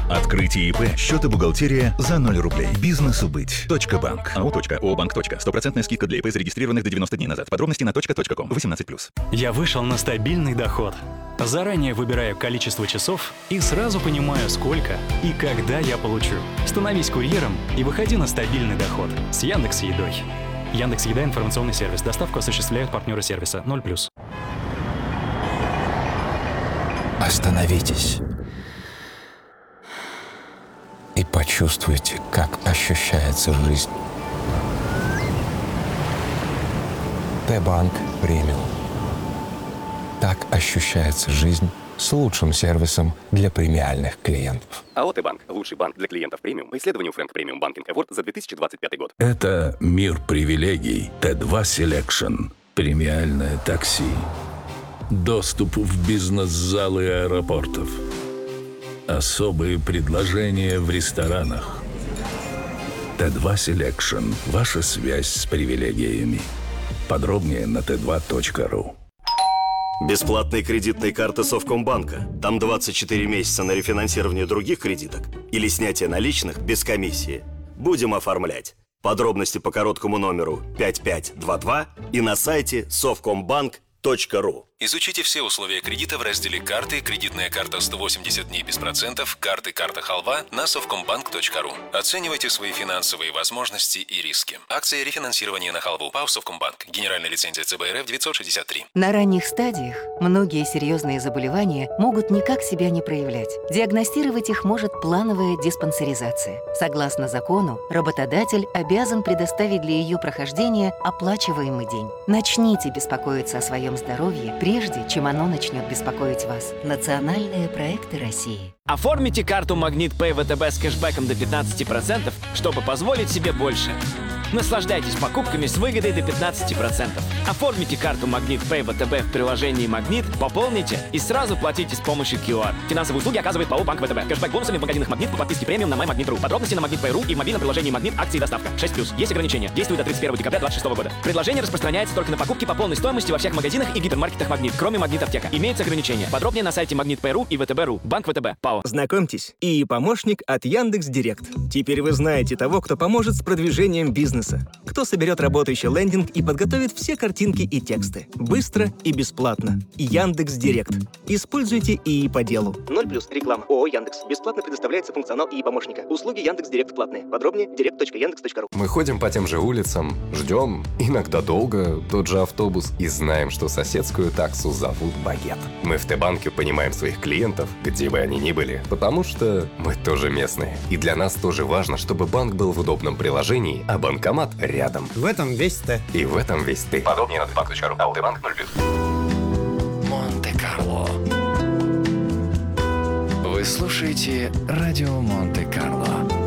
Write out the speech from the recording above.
Открытие ИП, счет и бухгалтерия за 0 рублей. Бизнесу быть. .банк. АО.банк. 100% скидка для ИП, зарегистрированных до 90 дней назад. Подробности на .ком. 18+. Я вышел на стабильный доход. Заранее выбираю количество часов и сразу понимаю, сколько и когда я получу. Становись курьером и выходи на стабильный доход с Яндекс.Едой. Яндекс.Еда — информационный сервис. Доставку осуществляют партнеры сервиса 0+. Остановитесь и почувствуйте, как ощущается жизнь. Т-банк премиум. Так ощущается жизнь с лучшим сервисом для премиальных клиентов. АО Т-банк – лучший банк для клиентов премиум по исследованию Frank Premium Banking Award за 2025 год. Это мир привилегий. Т2 Selection. Премиальное такси. Доступ в бизнес-залы аэропортов. Особые предложения в ресторанах. Т2 Selection. Ваша связь с привилегиями. Подробнее на t2.ru. Бесплатные кредитные карты Совкомбанка. Там 24 месяца на рефинансирование других кредиток или снятие наличных без комиссии. Будем оформлять. Подробности по короткому номеру 5522 и на сайте совкомбанк.ру. Изучите все условия кредита в разделе «Карты», «Кредитная карта 180 дней без процентов», «Карты», «Карта Халва» на совкомбанк.ру. Оценивайте свои финансовые возможности и риски. Акция рефинансирования на Халву. ПАО «Совкомбанк». Генеральная лицензия ЦБ РФ 963. На ранних стадиях многие серьезные заболевания могут никак себя не проявлять. Диагностировать их может плановая диспансеризация. Согласно закону, работодатель обязан предоставить для ее прохождения оплачиваемый день. Начните беспокоиться о своем здоровье, прежде чем оно начнет беспокоить вас. Национальные проекты России. Оформите карту Магнит Pay ВТБ с кэшбэком до 15%, чтобы позволить себе больше. Наслаждайтесь покупками с выгодой до 15%. Оформите карту Магнит Pay ВТБ в приложении Магнит, пополните и сразу платите с помощью QR. Финансовые услуги оказывает ПАО Банк ВТБ. Кэшбэк бонусами в магазинах Магнит по подписке премиум на MyMagnet.ru. Подробности на Magnet.ru и в мобильном приложении Магнит. Акции и доставка. 6+. Есть ограничения. Действует до 31 декабря 2026 года. Предложение распространяется только на покупки по полной стоимости во всех магазинах и гипермаркетах Магнит, кроме Магнит-аптека. Имеются ограничения. Подробнее на сайте Magnet.ru и ВТБ.ру. Банк ВТБ. ПАО. Знакомьтесь, ИИ-помощник от Яндекс.Директ. Теперь вы знаете того, кто поможет с продвижением бизнеса. Кто соберет работающий лендинг и подготовит все картинки и тексты. Быстро и бесплатно. Яндекс.Директ. Используйте ИИ по делу. 0+. Реклама. ООО Яндекс. Бесплатно предоставляется функционал ИИ-помощника. Услуги Яндекс.Директ платные. Подробнее direct.yandex.ru. Мы ходим по тем же улицам, ждем, иногда долго, тот же автобус и знаем, что соседскую таксу зовут Багет. Мы в Т-банке понимаем своих клиентов, где бы они ни были, потому что мы тоже местные. И для нас тоже важно, чтобы банк был в удобном приложении, а банкомат рядом. В этом весь Т. И в этом весь ты. Подробнее на t.bank.ru. АО Т-банк 0+. Монте-Карло. Вы слушаете радио Монте-Карло.